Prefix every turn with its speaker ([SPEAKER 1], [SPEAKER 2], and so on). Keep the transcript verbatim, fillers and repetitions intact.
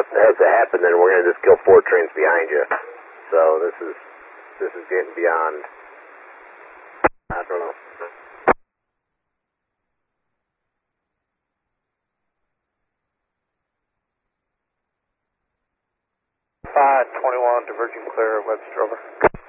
[SPEAKER 1] has to happen, then we're going to just kill four trains behind you. So this is this is getting beyond. I don't know.
[SPEAKER 2] five twenty-one, diverging clear, Webster, over.